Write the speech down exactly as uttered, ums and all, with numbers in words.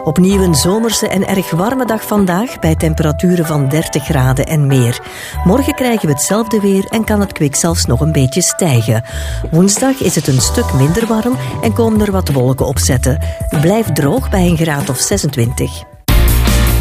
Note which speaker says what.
Speaker 1: Opnieuw een zomerse en erg warme dag vandaag bij temperaturen van dertig graden en meer. Morgen krijgen we hetzelfde weer en kan het kwik zelfs nog een beetje stijgen. Woensdag is het een stuk minder warm en komen er wat wolken opzetten. Het blijft droog bij een graad of zesentwintig.